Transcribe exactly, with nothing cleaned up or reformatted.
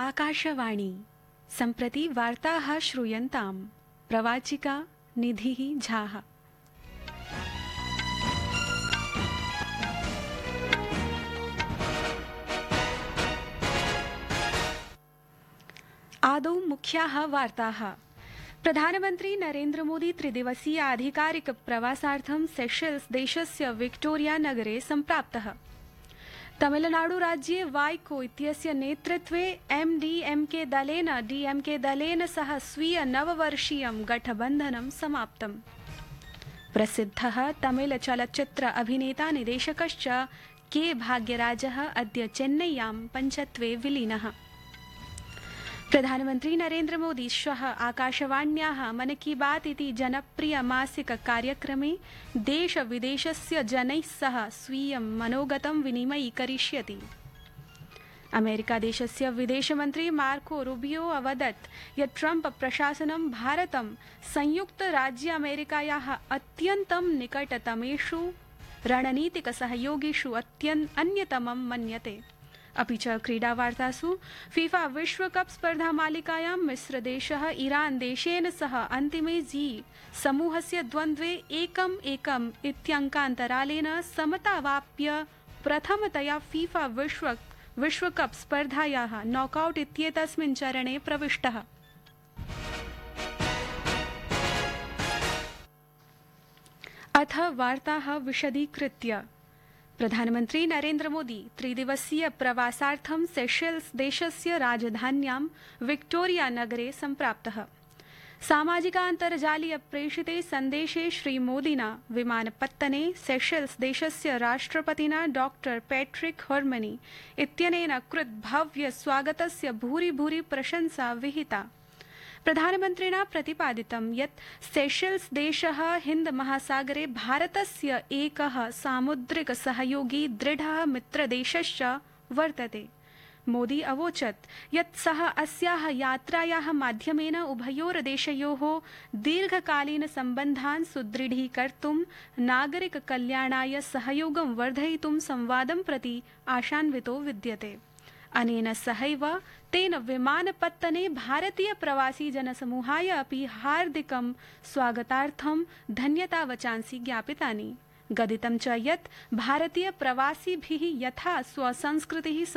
आकाशवाणी सम्प्रति वार्ताः श्रूयन्ताम् प्रवाचिका निधिः झाः। आदौ मुख्याः वार्ताः। प्रधानमन्त्री नरेन्द्र मोदी त्रिदिवसीय आधिकारिक प्रवासार्थं सेशेल्स देशस्य विक्टोरिया नगरे सम्प्राप्तः। तमिलनाडु राज्ये वाइको इत्यस्य नेतृत्वे एमडीएमके दलेन डीएमके दलेन सह स्वीय नववर्षीयं गठबन्धनं समाप्तम्। प्रसिद्धः तमिल चलच्चित्र अभिनेता निदेशकश्च के भाग्यराजः अद्य चेन्नय्यां पञ्चत्वे विलीनः। प्रधानमन्त्री नरेन्द्र मोदी श्वः आकाशवाण्याः मन की बात इति जनप्रिय मासिक कार्यक्रमे देश विदेशस्य जनैः सह स्वीयं मनोगतं विनिमयीकरिष्यति। अमेरिकादेशस्य विदेशमन्त्री मार्को रूबियो अवदत् यत् ट्रम्प प्रशासनं भारतं संयुक्तराज्य अमेरिकायाः अत्यन्तं निकटतमेषु रणनीतिकसहयोगिषु अन्यतमं मन्यते। अपि च क्रीडावार्तासु फीफा विश्वकप स्पर्धामालिकायां मिस्रदेशः ईरान देशेन सह अन्तिमे जी समूहस्य द्वन्द्वे एकम् एकम् इत्यङ्कान्तरालेन समतावाप्य प्रथमतया फीफा विश्व विश्वकप स्पर्धायाः नॉकआउट इत्येतस्मिन् चरणे प्रविष्टः। अथ वार्ताः विशदीकृत्य। प्रधानमन्त्री नरेन्द्र मोदी त्रिदिवसीय प्रवासार्थं सेशेल्स देशस्य राजधान्यां विक्टोरिया नगरे सम्प्राप्तः। सामाजिकान्तर्जालीय प्रेषिते सन्देशे श्रीमोदिना विमानपत्तने सेशेल्स देशस्य राष्ट्रपतिना डॉक्टर पैट्रिक हर्मनी इत्यनेन कृत भव्य स्वागतस्य भूरि भूरि प्रशंसा विहिता। प्रधानमन्त्रिणा प्रतिपादितं यत् सेशेल्स देशः हिन्द महासागरे भारतस्य एकः सामुद्रिक सहयोगी दृढः मित्रदेशश्च वर्तते। मोदी अवोचत् यत् सः अस्याः यात्रायाः माध्यमेन उभयोर्देशयोः दीर्घकालीन सम्बन्धान् सुदृढीकर्तुं नागरिक कल्याणाय सहयोगं वर्धयितुं संवादं प्रति आशान्वितो विद्यते। अनेन सहैव तेन विमानपत्तने भारतीय प्रवासी जनसमूहाय अपि हार्दिकं स्वागतार्थं धन्यतावचांसि ज्ञापितानि। गदितं च यत् भारतीय प्रवासिभिः यथा स्वसंस्कृतिः